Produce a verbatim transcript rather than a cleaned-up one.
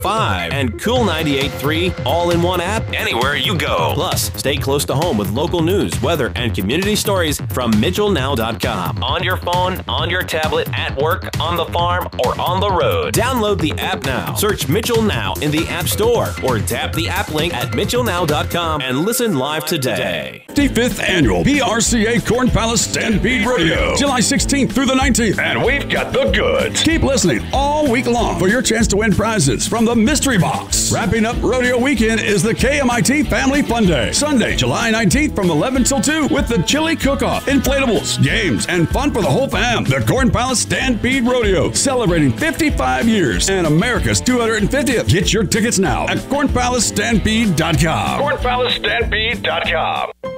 five, and Cool ninety-eight point three all in one app anywhere you go. Plus, stay close to home with local news, weather, and community stories from Mitchell Now dot com. On your phone, on your tablet, at work, on the farm, or on the road. Download the app now. Search Mitchell Now in the App Store or tap the app link at Mitchell Now dot com and listen live today. fifty-fifth Annual P R C A Corn Palace Stampede Rodeo, July sixteenth through the nineteenth. And we've got the goods. Keep listening all week long for your chance to win prizes from the Mystery Box. Wrapping up rodeo weekend is the K M I T Family Fun Day, Sunday, July nineteenth from eleven till two with the chili cook-off, inflatables, games, and fun for the whole fam. The Corn Palace Stampede Rodeo, celebrating fifty-five years and America's two hundred fiftieth. Get your tickets now at corn palace stampede dot com. corn palace stampede dot com.